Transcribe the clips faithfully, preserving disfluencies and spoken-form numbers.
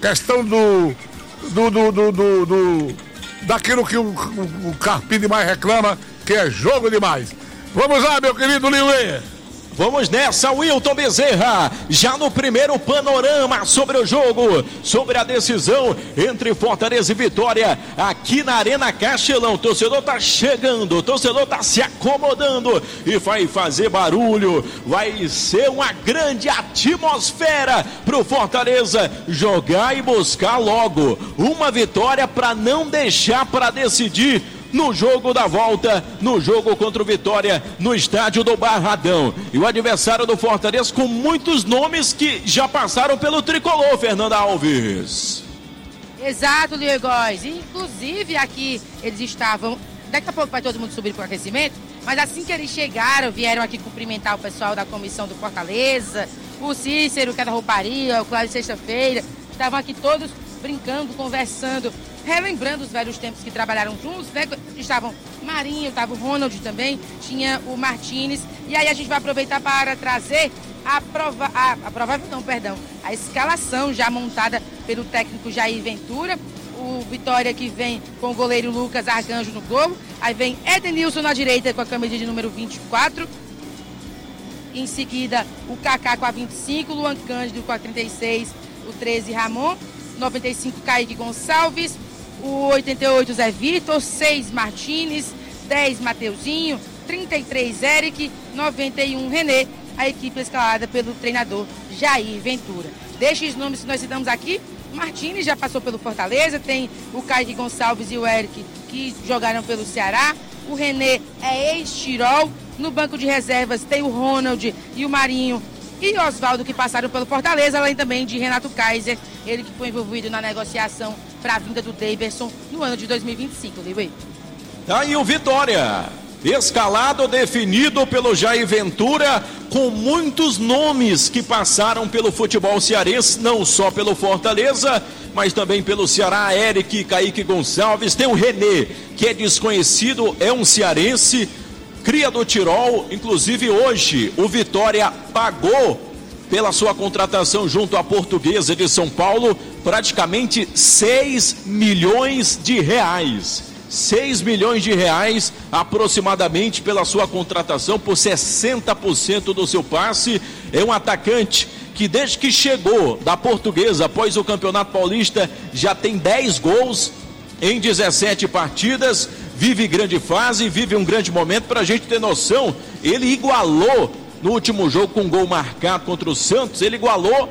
questão do, do, do, do, do, do daquilo que o, o, o Carpini mais reclama, que é jogo demais. Vamos lá, meu querido Liuê. Vamos nessa, Wilton Bezerra, já no primeiro panorama sobre o jogo, sobre a decisão entre Fortaleza e Vitória, aqui na Arena Castelão. O torcedor tá chegando, o torcedor tá se acomodando e vai fazer barulho, vai ser uma grande atmosfera pro Fortaleza jogar e buscar logo uma vitória para não deixar para decidir no jogo da volta, no jogo contra o Vitória, no estádio do Barradão. E o adversário do Fortaleza com muitos nomes que já passaram pelo tricolor, Fernanda Alves. Exato, Leo Góes. Inclusive aqui eles estavam, daqui a pouco vai todo mundo subir para o aquecimento, mas assim que eles chegaram, vieram aqui cumprimentar o pessoal da comissão do Fortaleza, o Cícero, que é da rouparia, o Cláudio Sexta-feira, estavam aqui todos brincando, conversando, relembrando os velhos tempos que trabalharam juntos, né? Estavam Marinho, estava o Ronald também, tinha o Martínez, e aí a gente vai aproveitar para trazer a prova, a, a provável não, perdão, a escalação já montada pelo técnico Jair Ventura. O Vitória que vem com o goleiro Lucas Arcanjo no gol, aí vem Edenilson na direita com a camisa de número vinte e quatro, em seguida o Kaká com a vinte e cinco, Luan Cândido com a trinta e seis, o treze Ramon, noventa e cinco Kaique Gonçalves, o oitenta e oito Zé Vitor, seis Martínez, dez Mateuzinho, trinta e três Eric, noventa e um René, a equipe escalada pelo treinador Jair Ventura. Destes nomes que nós citamos aqui, Martínez já passou pelo Fortaleza, tem o Kaique Gonçalves e o Eric que jogaram pelo Ceará, o René é ex-Tirol, no banco de reservas tem o Ronald e o Marinho e Oswaldo que passaram pelo Fortaleza, além também de Renato Kaiser, ele que foi envolvido na negociação para a vinda do Daverson no ano de dois mil e vinte e cinco, Liway. Tá aí o Vitória, escalado, definido pelo Jair Ventura, com muitos nomes que passaram pelo futebol cearense, não só pelo Fortaleza, mas também pelo Ceará. Eric, Kaique Gonçalves, tem o René, que é desconhecido, é um cearense, cria do Tirol. Inclusive hoje o Vitória pagou pela sua contratação junto à Portuguesa de São Paulo praticamente seis milhões de reais. seis milhões de reais aproximadamente pela sua contratação, por sessenta por cento do seu passe. É um atacante que desde que chegou da Portuguesa após o Campeonato Paulista já tem dez gols em dezessete partidas, vive grande fase, vive um grande momento. Para a gente ter noção, ele igualou no último jogo com um gol marcado contra o Santos, ele igualou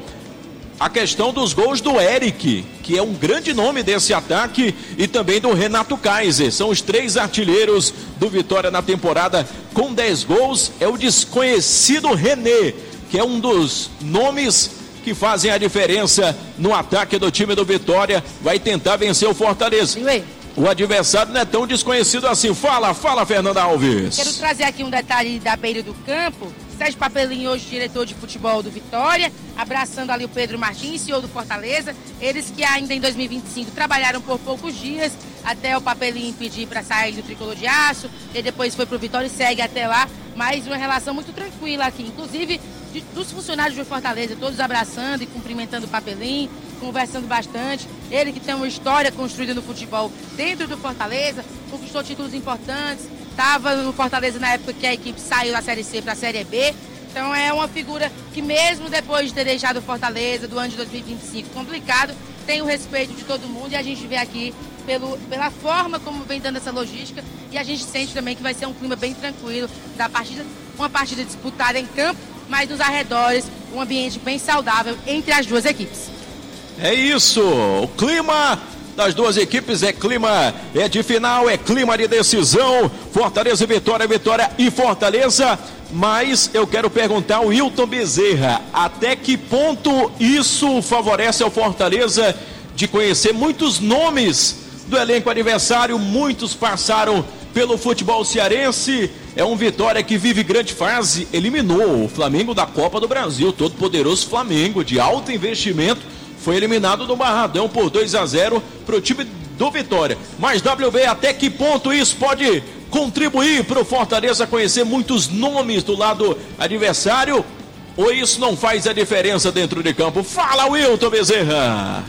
a questão dos gols do Eric, que é um grande nome desse ataque, e também do Renato Kaiser. São os três artilheiros do Vitória na temporada com dez gols. É o desconhecido René, que é um dos nomes que fazem a diferença no ataque do time do Vitória. Vai tentar vencer o Fortaleza. O adversário não é tão desconhecido assim. Fala, fala, Fernanda Alves. Quero trazer aqui um detalhe da beira do campo. Sérgio Papelinho, hoje diretor de futebol do Vitória, abraçando ali o Pedro Martins, C E O do Fortaleza. Eles que ainda em dois mil e vinte e cinco trabalharam por poucos dias, até o Papelinho pedir para sair do Tricolor de Aço, e depois foi para o Vitória e segue até lá. Mas uma relação muito tranquila aqui, inclusive de, dos funcionários do Fortaleza, todos abraçando e cumprimentando o Papelinho, conversando bastante. Ele que tem uma história construída no futebol dentro do Fortaleza, conquistou títulos importantes, estava no Fortaleza na época que a equipe saiu da Série C para a Série B. Então é uma figura que mesmo depois de ter deixado o Fortaleza do ano de dois mil e vinte e cinco complicado, tem o respeito de todo mundo, e a gente vê aqui pelo, pela forma como vem dando essa logística, e a gente sente também que vai ser um clima bem tranquilo da partida, uma partida disputada em campo, mas nos arredores, um ambiente bem saudável entre as duas equipes. É isso, o clima das duas equipes é clima é de final, é clima de decisão. Fortaleza e Vitória, Vitória e Fortaleza. Mas eu quero perguntar ao Wilton Bezerra, até que ponto isso favorece ao Fortaleza de conhecer muitos nomes do elenco adversário? Muitos passaram pelo futebol cearense. É um Vitória que vive grande fase, eliminou o Flamengo da Copa do Brasil, todo poderoso Flamengo de alto investimento. Foi eliminado do Barradão por dois a zero para o time do Vitória. Mas W B, até que ponto isso pode contribuir para o Fortaleza conhecer muitos nomes do lado adversário? Ou isso não faz a diferença dentro de campo? Fala, Wilton Bezerra!